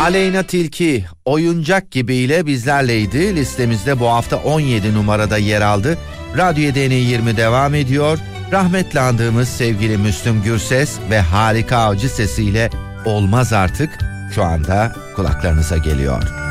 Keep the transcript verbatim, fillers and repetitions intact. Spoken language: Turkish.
Aleyna Tilki Oyuncak Gibiyle bizlerleydi. Listemizde bu hafta on yedi numarada yer aldı. Radyo D N yirmi devam ediyor. Rahmetli andığımız sevgili Müslüm Gürses ve harika avcı sesiyle Olmaz Artık şu anda kulaklarınıza geliyor.